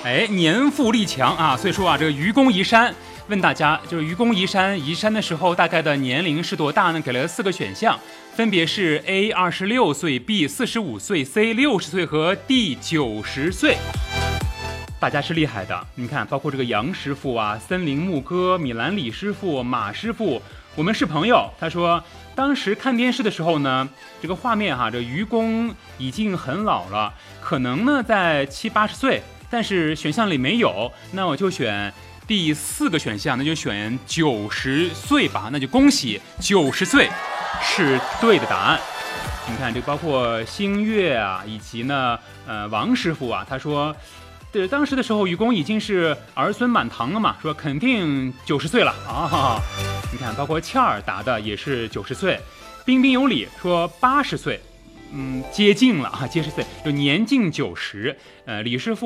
年富力强啊，所以说啊，这个愚公移山问大家，就是愚公移山的时候大概的年龄是多大呢？给了4个选项，分别是 A 26岁 ，B 45岁 ，C 60岁和 D 90岁。大家是厉害的，你看，包括这个杨师傅啊、森林牧歌、米兰李师傅、马师傅，我们是朋友。他说，当时看电视的时候呢，这个画面哈，这愚公已经很老了，可能呢在70、80岁，但是选项里没有，那我就选第4个选项，那就选90岁吧。那就恭喜90岁是对的答案。你看，这包括星月啊，以及呢，王师傅啊，他说。对，当时的时候，愚公已经是儿孙满堂了嘛，说肯定90岁了啊。你看，包括倩儿答的也是90岁，彬彬有礼说80岁，接近了啊，接10岁，就年近90。李师傅。